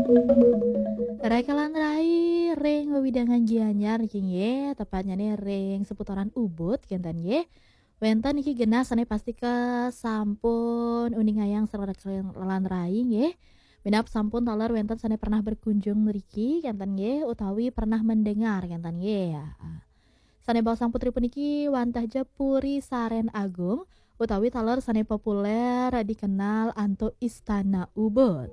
Rekalan rai ring wewidangan Gianyar iki nggih, tepatnya nih ring seputaran Ubud kinten nggih. Wenten iki genah sane pasti sampun uning hayang rekalan rai nggih. Minap sampun taler wenten sane pernah berkunjung mriki kinten nggih utawi pernah mendengar kinten nggih ya. Sanéba sang putri puniki wantah Puri Saren Agung utawi taler sane populer dikenal antuk Istana Ubud.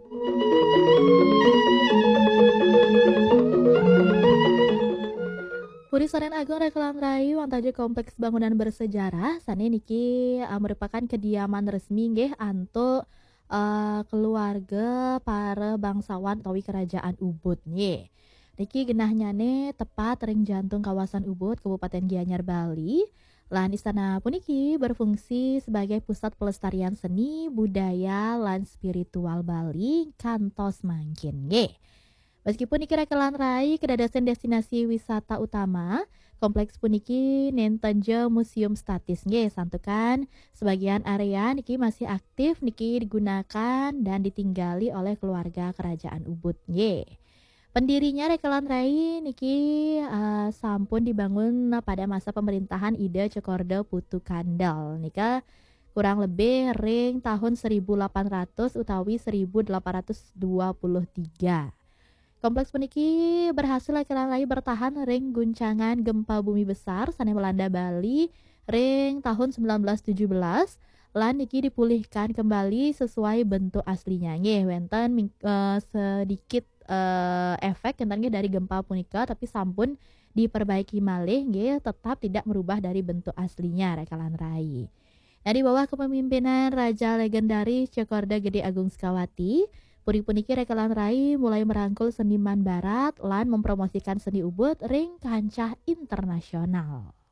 Puri Saren Agung Rekulan Rayu Wantaja kompleks bangunan bersejarah sane niki merupakan kediaman resmi nggih antuk keluarga para bangsawan utawi kerajaan Ubud nggih. Niki genahnyane tepat ring jantung kawasan Ubud Kabupaten Gianyar Bali. Lan istana puniki berfungsi sebagai pusat pelestarian seni, budaya, lan spiritual Bali kantos mangkin nggih. Meskipun niki Rekelan Rai kedadasan destinasi wisata utama, kompleks puniki nenten je museum statis nggih santukan sebagian area niki masih aktif niki digunakan dan ditinggali oleh keluarga kerajaan Ubud nggih. Pendirinya Rekelan Rai niki sampun dibangun pada masa pemerintahan Ida Cokorda Putu Kandal nika kurang lebih ring tahun 1800 utawi 1823. Kompleks puniki berhasil akhirnya bertahan ring guncangan gempa bumi besar sane melanda Bali ring tahun 1917 lan niki dipulihkan kembali sesuai bentuk aslinya nggih wenten sedikit efek enten nggih dari gempa punika tapi sampun diperbaiki malih nggih tetap tidak merubah dari bentuk aslinya Rekalan Rai. Nah, di bawah kepemimpinan Raja legendaris Cokorda Gede Agung Sekawati, Puri puniki Rekalan Rai mulai merangkul seniman barat lan mempromosikan seni Ubud ring kancah internasional.